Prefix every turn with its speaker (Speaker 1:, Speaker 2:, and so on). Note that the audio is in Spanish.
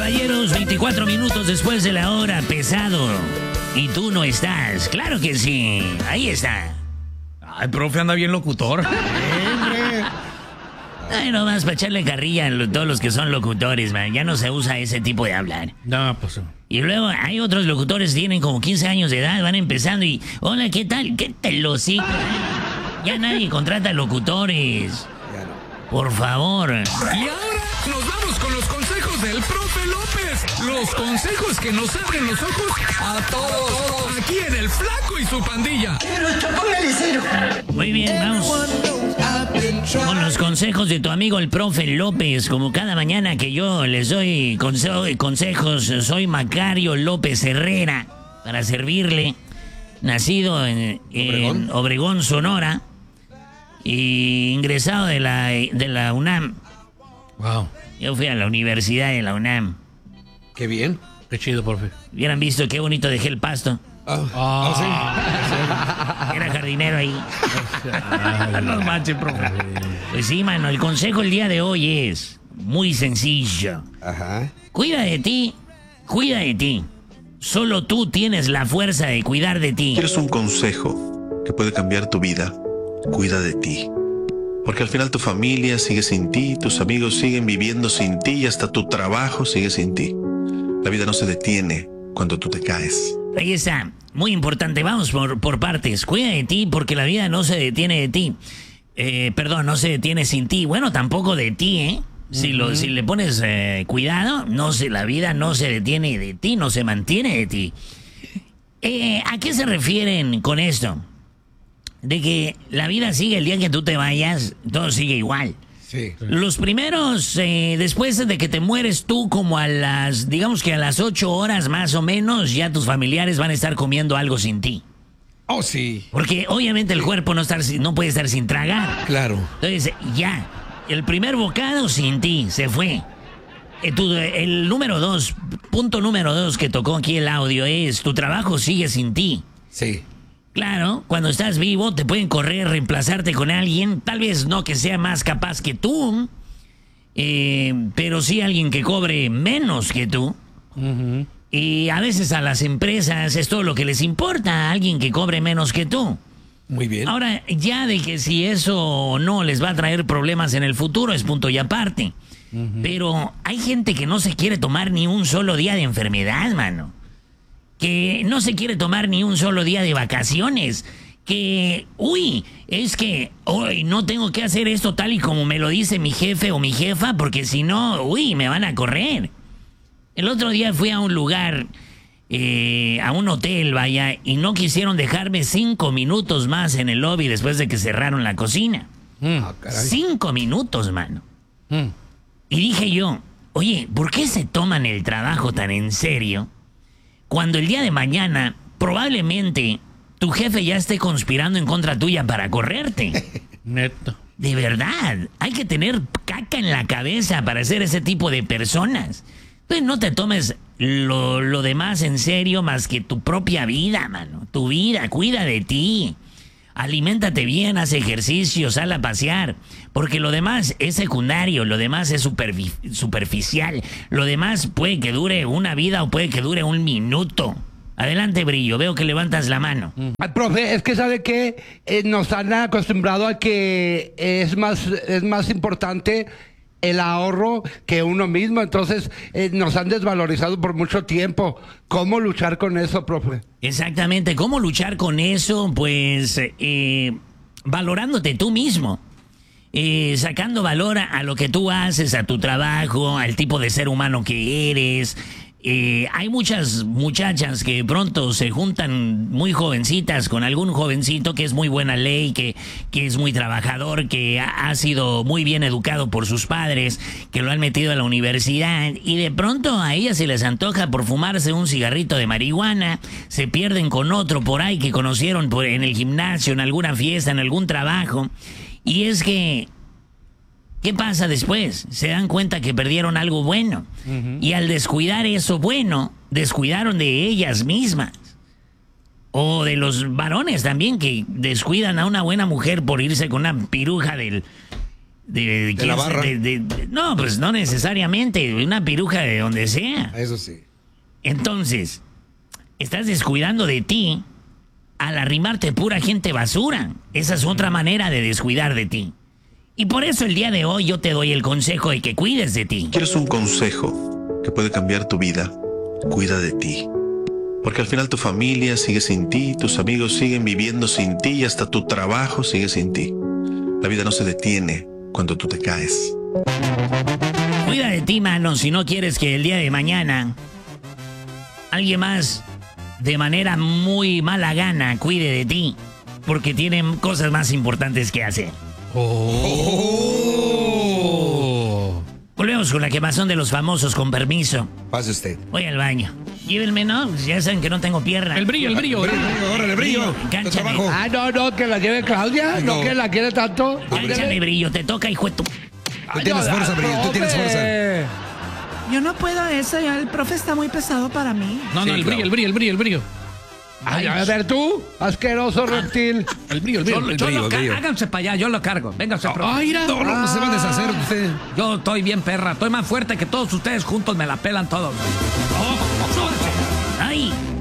Speaker 1: caballeros, 24 minutos después de la hora, pesado. Y tú no estás. Claro que sí. Ahí está.
Speaker 2: Ay, profe, anda bien locutor.
Speaker 1: Ay, nomás para echarle carrilla a todos los que son locutores, man. Ya no se usa ese tipo de hablar.
Speaker 2: No, pues...
Speaker 1: Y luego hay otros locutores que tienen como 15 años de edad, van empezando y... Hola, ¿qué tal? ¿Qué tal los hijos? Ya nadie contrata locutores. Por favor.
Speaker 3: Y ahora nos vamos con los consejos del profe López. Los consejos que nos abren los ojos a todos. Aquí en El Flaco y su pandilla.
Speaker 1: Muy bien, vamos con los consejos de tu amigo el profe López. Como cada mañana que yo les doy consejos, soy Macario López Herrera, para servirle. Nacido en Obregón, Sonora, y ingresado de la UNAM.
Speaker 2: Wow.
Speaker 1: Yo fui a la Universidad de la UNAM.
Speaker 4: Qué bien.
Speaker 2: Qué chido, profe.
Speaker 1: Hubieran visto qué bonito dejé el pasto.
Speaker 4: Sí.
Speaker 1: Era jardinero ahí.
Speaker 2: No manches, profe.
Speaker 1: Pues sí, mano, el consejo el día de hoy es muy sencillo.
Speaker 4: Ajá.
Speaker 1: Cuida de ti, cuida de ti. Solo tú tienes la fuerza de cuidar de ti.
Speaker 5: ¿Quieres un consejo que puede cambiar tu vida? Cuida de ti. Porque al final tu familia sigue sin ti, tus amigos siguen viviendo sin ti y hasta tu trabajo sigue sin ti. La vida no se detiene cuando tú te caes.
Speaker 1: Ahí está, muy importante, vamos por partes. Cuida de ti porque la vida no se detiene de ti. No se detiene sin ti. Bueno, tampoco de ti, ¿eh? Si le pones cuidado, la vida no se detiene de ti, no se mantiene de ti. ¿A qué se refieren con esto? De que la vida sigue el día que tú te vayas, todo sigue igual.
Speaker 4: Sí.
Speaker 1: Los primeros, después de que te mueres tú, como a las 8 horas más o menos, ya tus familiares van a estar comiendo algo sin ti.
Speaker 4: Oh, sí.
Speaker 1: Porque obviamente el cuerpo no puede estar sin tragar.
Speaker 4: Claro.
Speaker 1: Entonces, ya, el primer bocado sin ti, se fue. El punto número 2 que tocó aquí el audio es, tu trabajo sigue sin ti.
Speaker 4: Sí.
Speaker 1: Claro, cuando estás vivo te pueden correr, reemplazarte con alguien, tal vez no que sea más capaz que tú, pero sí alguien que cobre menos que tú.
Speaker 2: Uh-huh.
Speaker 1: Y a veces a las empresas es todo lo que les importa, alguien que cobre menos que tú.
Speaker 4: Muy bien.
Speaker 1: Ahora, ya de que si eso o no les va a traer problemas en el futuro es punto y aparte. Uh-huh. Pero hay gente que no se quiere tomar ni un solo día de enfermedad, mano. Que no se quiere tomar ni un solo día de vacaciones. Que, es que hoy no tengo que hacer esto tal y como me lo dice mi jefe o mi jefa, porque si no, me van a correr. El otro día fui a un lugar, a un hotel, vaya, y no quisieron dejarme 5 minutos más en el lobby después de que cerraron la cocina. 5 minutos, mano. Y dije yo, oye, ¿por qué se toman el trabajo tan en serio cuando el día de mañana probablemente tu jefe ya esté conspirando en contra tuya para correrte?
Speaker 2: Neto.
Speaker 1: De verdad, hay que tener caca en la cabeza para ser ese tipo de personas. Entonces no te tomes lo demás en serio más que tu propia vida, mano. Tu vida, cuida de ti. Aliméntate bien, haz ejercicio, sal a pasear. Porque lo demás es secundario, lo demás es superficial. Lo demás puede que dure una vida o puede que dure un minuto. Adelante, Brillo, veo que levantas la mano.
Speaker 6: Profe, es que sabe que nos han acostumbrado a que es más importante el ahorro que uno mismo, entonces nos han desvalorizado por mucho tiempo. ¿Cómo luchar con eso, profe?
Speaker 1: Exactamente, ¿cómo luchar con eso? Pues valorándote tú mismo, sacando valor a lo que tú haces, a tu trabajo, al tipo de ser humano que eres. Hay muchas muchachas que de pronto se juntan muy jovencitas con algún jovencito que es muy buena ley, que es muy trabajador, que ha sido muy bien educado por sus padres, que lo han metido a la universidad, y de pronto a ellas se les antoja por fumarse un cigarrito de marihuana, se pierden con otro por ahí que conocieron en el gimnasio, en alguna fiesta, en algún trabajo, y es que ¿qué pasa después? Se dan cuenta que perdieron algo bueno. Uh-huh. Y al descuidar eso bueno, descuidaron de ellas mismas. O de los varones también, que descuidan a una buena mujer por irse con una piruja
Speaker 4: De la barra.
Speaker 1: No, pues no necesariamente. Una piruja de donde sea.
Speaker 4: Eso sí.
Speaker 1: Entonces, estás descuidando de ti al arrimarte pura gente basura. Esa es otra manera de descuidar de ti. Y por eso el día de hoy yo te doy el consejo de que cuides de ti.
Speaker 5: ¿Quieres un consejo que puede cambiar tu vida? Cuida de ti. Porque al final tu familia sigue sin ti, tus amigos siguen viviendo sin ti y hasta tu trabajo sigue sin ti. La vida no se detiene cuando tú te caes.
Speaker 1: Cuida de ti, mano, si no quieres que el día de mañana alguien más, de manera muy mala gana, cuide de ti. Porque tienen cosas más importantes que hacer. Volvemos con la quemazón de los famosos, con permiso.
Speaker 4: Pase usted.
Speaker 1: Voy al baño. Llévenme, ¿no? Ya saben que no tengo pierna.
Speaker 2: El brillo.
Speaker 4: Órale, brillo.
Speaker 1: Cánchale.
Speaker 4: Te trabajo.
Speaker 6: Ah, no, que la lleve Claudia. No,
Speaker 4: No.
Speaker 6: que la quiere tanto.
Speaker 1: Cánchale, brillo. Te toca, hijo de tu...
Speaker 4: Tú tienes fuerza, brillo. Tú tienes fuerza.
Speaker 7: Yo no puedo eso, ya el profe está muy pesado para mí.
Speaker 2: No,
Speaker 4: Sí,
Speaker 2: el
Speaker 4: claro.
Speaker 2: brillo.
Speaker 6: Ay, a ver tú, asqueroso reptil.
Speaker 2: El brillo.
Speaker 7: Háganse para allá, yo lo cargo. Vénganse, profe.
Speaker 2: Ay, mira.
Speaker 4: No se va a deshacer usted.
Speaker 7: Yo estoy bien perra, estoy más fuerte que todos ustedes juntos, me la pelan todos.
Speaker 1: ¡Ay!